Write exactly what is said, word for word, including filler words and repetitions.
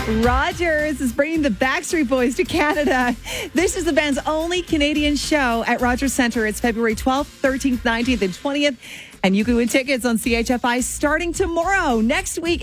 Rogers is bringing the Backstreet Boys to Canada. This is the band's only Canadian show at Rogers Centre. It's February twelfth, thirteenth, nineteenth, and twentieth. And you can win tickets on C H F I starting tomorrow. Next week,